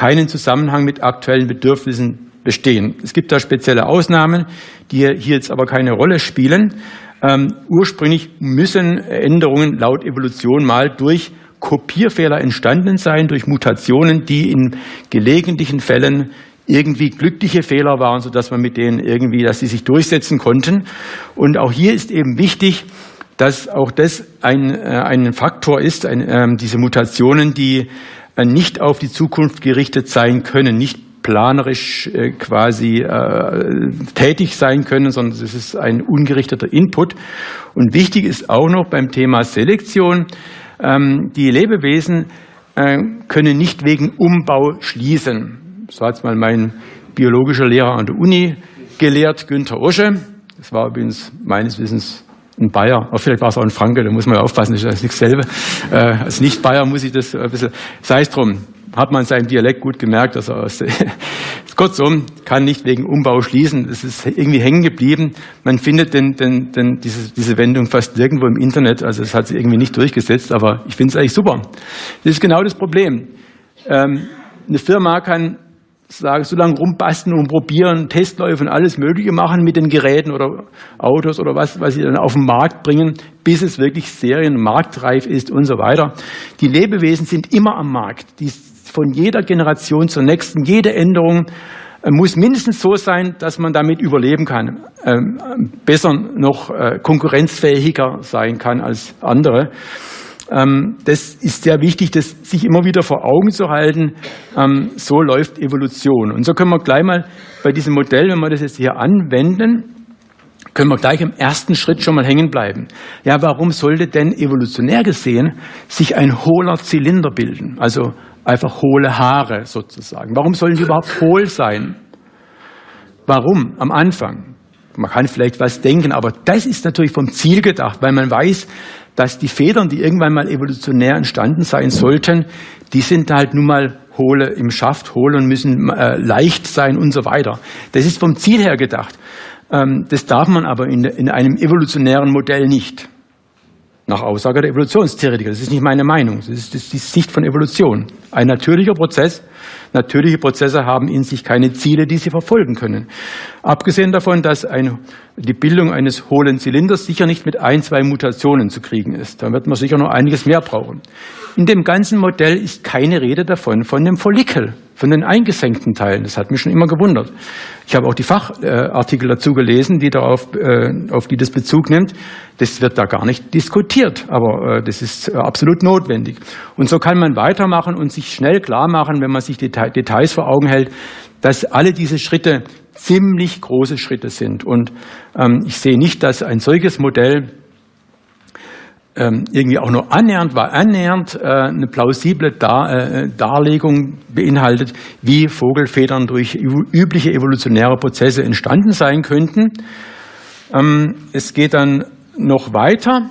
keinen Zusammenhang mit aktuellen Bedürfnissen bestehen. Es gibt da spezielle Ausnahmen, die hier jetzt aber keine Rolle spielen. Ursprünglich müssen Änderungen laut Evolution mal durch Kopierfehler entstanden sein, durch Mutationen, die in gelegentlichen Fällen irgendwie glückliche Fehler waren, sodass man mit denen irgendwie, dass sie sich durchsetzen konnten. Und auch hier ist eben wichtig, dass auch das ein Faktor ist, diese Mutationen, die nicht auf die Zukunft gerichtet sein können, nicht planerisch quasi tätig sein können, sondern es ist ein ungerichteter Input. Und wichtig ist auch noch beim Thema Selektion, die Lebewesen können nicht wegen Umbau schließen. So hat es mal mein biologischer Lehrer an der Uni gelehrt, Günther Osche. Das war übrigens meines Wissens ein Bayer, aber vielleicht war es auch ein Franke, da muss man ja aufpassen, das ist nicht dasselbe. Als Nicht-Bayer muss ich das ein bisschen, sei es drum, hat man seinem Dialekt gut gemerkt, dass er kurzum, kann nicht wegen Umbau schließen, das ist irgendwie hängen geblieben. Man findet diese Wendung fast nirgendwo im Internet, also es hat sich irgendwie nicht durchgesetzt, aber ich finde es eigentlich super. Das ist genau das Problem. Eine Firma kann sagen, so lange rumbasteln und probieren, Testläufe und alles Mögliche machen mit den Geräten oder Autos oder was sie dann auf den Markt bringen, bis es wirklich serienmarktreif ist und so weiter. Die Lebewesen sind immer am Markt. Die von jeder Generation zur nächsten, jede Änderung muss mindestens so sein, dass man damit überleben kann, besser noch konkurrenzfähiger sein kann als andere. Das ist sehr wichtig, das sich immer wieder vor Augen zu halten. So läuft Evolution. Und so können wir gleich mal bei diesem Modell, wenn wir das jetzt hier anwenden, können wir gleich im ersten Schritt schon mal hängen bleiben. Ja, warum sollte denn evolutionär gesehen sich ein hohler Zylinder bilden? Also einfach hohle Haare sozusagen. Warum sollen die überhaupt hohl sein? Warum? Am Anfang. Man kann vielleicht was denken, aber das ist natürlich vom Ziel gedacht, weil man weiß, dass die Federn, die irgendwann mal evolutionär entstanden sein sollten, die sind halt nun mal hohle im Schaft, hohl und müssen leicht sein und so weiter. Das ist vom Ziel her gedacht. Das darf man aber in einem evolutionären Modell nicht. Nach Aussage der Evolutionstheoretiker. Das ist nicht meine Meinung. Das ist die Sicht von Evolution. Ein natürlicher Prozess. Natürliche Prozesse haben in sich keine Ziele, die sie verfolgen können. Abgesehen davon, dass die Bildung eines hohlen Zylinders sicher nicht mit 1, 2 Mutationen zu kriegen ist. Da wird man sicher noch einiges mehr brauchen. In dem ganzen Modell ist keine Rede davon, von dem Follikel, von den eingesenkten Teilen. Das hat mich schon immer gewundert. Ich habe auch die Fachartikel dazu gelesen, auf die das Bezug nimmt. Das wird da gar nicht diskutiert, aber das ist absolut notwendig. Und so kann man weitermachen und sich schnell klar machen, wenn man sich die Details vor Augen hält, dass alle diese Schritte ziemlich große Schritte sind. Und ich sehe nicht, dass ein solches Modell irgendwie auch nur annähernd eine plausible Darlegung beinhaltet, wie Vogelfedern durch übliche evolutionäre Prozesse entstanden sein könnten. Es geht dann noch weiter.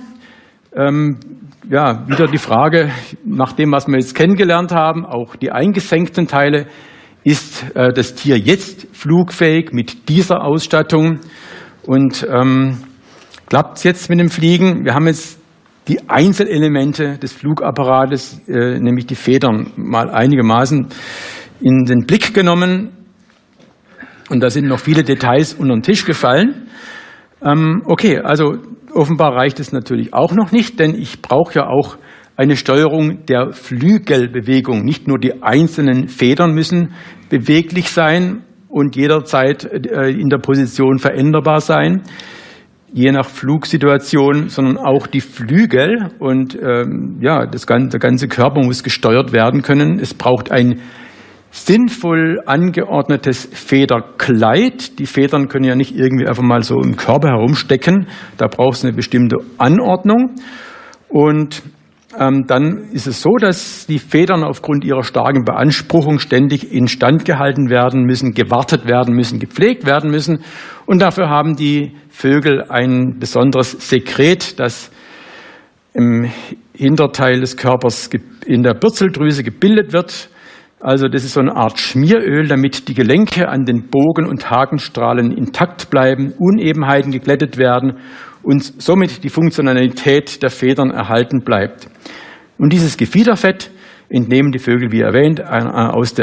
Wieder die Frage, nach dem, was wir jetzt kennengelernt haben, auch die eingesenkten Teile, ist das Tier jetzt flugfähig mit dieser Ausstattung? Und klappt es jetzt mit dem Fliegen? Wir haben jetzt die Einzelelemente des Flugapparates, nämlich die Federn, mal einigermaßen in den Blick genommen. Und da sind noch viele Details unter den Tisch gefallen. Okay, also offenbar reicht es natürlich auch noch nicht, denn ich brauche ja auch eine Steuerung der Flügelbewegung. Nicht nur die einzelnen Federn müssen beweglich sein und jederzeit in der Position veränderbar sein, je nach Flugsituation, sondern auch die Flügel und der ganze Körper muss gesteuert werden können. Es braucht ein sinnvoll angeordnetes Federkleid. Die Federn können ja nicht irgendwie einfach mal so im Körper herumstecken. Da braucht es eine bestimmte Anordnung. Und dann ist es so, dass die Federn aufgrund ihrer starken Beanspruchung ständig instand gehalten werden müssen, gewartet werden müssen, gepflegt werden müssen. Und dafür haben die Vögel ein besonderes Sekret, das im Hinterteil des Körpers in der Bürzeldrüse gebildet wird. Also das ist so eine Art Schmieröl, damit die Gelenke an den Bogen- und Hakenstrahlen intakt bleiben, Unebenheiten geglättet werden und somit die Funktionalität der Federn erhalten bleibt. Und dieses Gefiederfett entnehmen die Vögel, wie erwähnt, aus der